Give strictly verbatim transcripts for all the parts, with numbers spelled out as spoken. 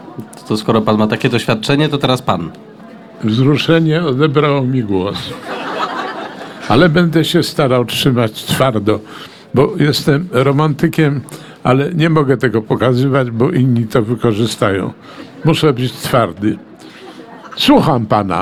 To skoro pan ma takie doświadczenie, to teraz pan. Wzruszenie odebrało mi głos. Ale będę się starał trzymać twardo, bo jestem romantykiem, ale nie mogę tego pokazywać, bo inni to wykorzystają. Muszę być twardy. Słucham pana.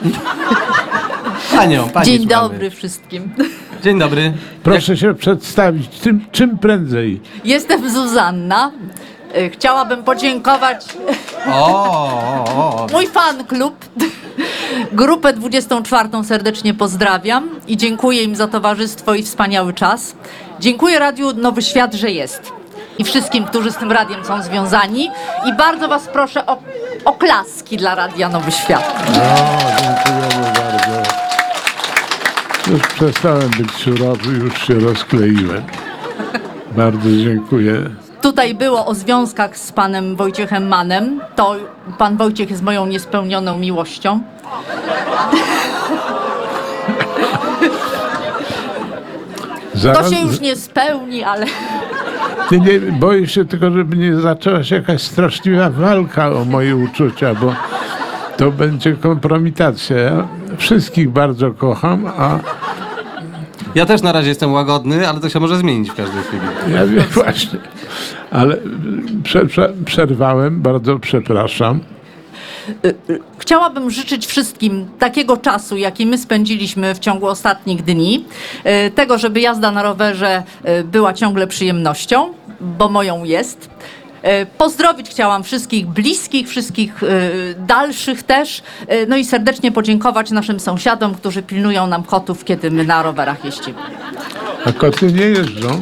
Panią, pani Dzień słuchamy. dobry wszystkim. Dzień dobry. Proszę się przedstawić czym, czym prędzej. Jestem Zuzanna. Y, Chciałabym podziękować O, o, o. mój fan klub. Grupę dwudziestą czwartą serdecznie pozdrawiam i dziękuję im za towarzystwo i wspaniały czas. Dziękuję Radiu Nowy Świat, że jest. I wszystkim, którzy z tym radiem są związani. I bardzo was proszę o oklaski dla Radia Nowy Świat. No, dziękujemy bardzo. Już przestałem być surowy, już się rozkleiłem. Bardzo dziękuję. Tutaj było o związkach z panem Wojciechem Mannem. To pan Wojciech jest moją niespełnioną miłością. To Zaraz, się już nie spełni, ale nie, nie, boję się tylko, żeby nie zaczęła się jakaś straszliwa walka o moje uczucia, bo to będzie kompromitacja. Ja wszystkich bardzo kocham, a Ja też na razie jestem łagodny, ale to się może zmienić w każdej chwili. ja wiem właśnie. Ale prze, prze, przerwałem, bardzo przepraszam. chciałabym życzyć wszystkim takiego czasu, jaki my spędziliśmy w ciągu ostatnich dni. e, Tego, żeby jazda na rowerze e, była ciągle przyjemnością, bo moją jest. E, Pozdrowić chciałam wszystkich bliskich, wszystkich e, dalszych też. E, No i serdecznie podziękować naszym sąsiadom, którzy pilnują nam kotów, kiedy my na rowerach jeździmy. A koty nie jeżdżą.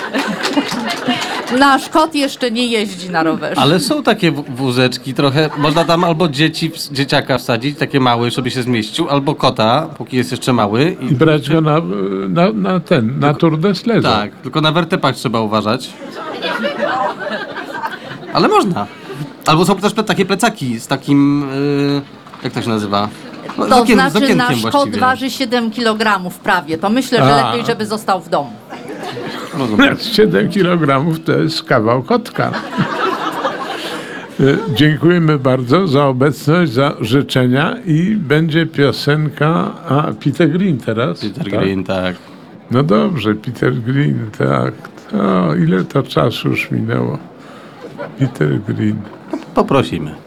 Nasz kot jeszcze nie jeździ na rowerze. Ale są takie w- wózeczki trochę, można tam albo dzieci, dzieciaka wsadzić, takie małe, żeby się zmieścił, albo kota, póki jest jeszcze mały. I brać go na, na, na ten, na Tour de Sleza. Tak, tylko na wertepach trzeba uważać. Ale można. Albo są też takie plecaki z takim, yy, jak to się nazywa? No, z To okien- z znaczy okienkiem nasz kot właściwie. waży siedem kilogramów prawie. To myślę, że A. lepiej, żeby został w domu. Rozumiem. siedem kilogramów to jest kawał kotka. E, Dziękujemy bardzo za obecność, za życzenia i będzie piosenka, a Peter Green teraz. Peter tak? Green, tak. No dobrze, Peter Green, tak. O, ile to czasu już minęło. Peter Green. Poprosimy.